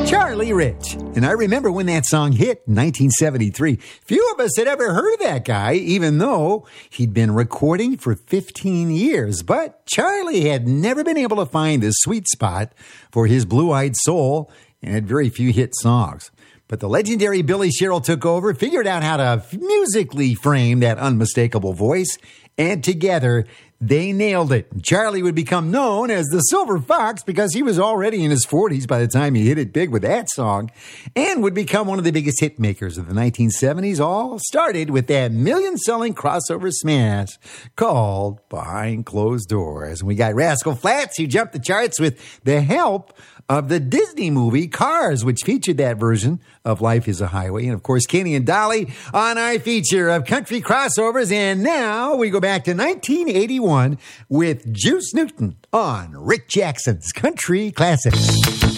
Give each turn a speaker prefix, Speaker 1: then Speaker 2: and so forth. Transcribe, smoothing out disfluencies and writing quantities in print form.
Speaker 1: Charlie Rich. And I remember when that song hit in 1973. Few of us had ever heard of that guy, even though he'd been recording for 15 years. But Charlie had never been able to find the sweet spot for his blue-eyed soul and had very few hit songs. But the legendary Billy Sherrill took over, figured out how to musically frame that unmistakable voice, and together they nailed it. Charlie would become known as the Silver Fox because he was already in his 40s by the time he hit it big with that song, and would become one of the biggest hit makers of the 1970s. All started with that million-selling crossover smash called Behind Closed Doors. And we got Rascal Flatts, who jumped the charts with the help of the Disney movie Cars, which featured that version of Life is a Highway. And, of course, Kenny and Dolly on our feature of country crossovers. And now we go back to 1981 with Juice Newton on Rick Jackson's Country Classics.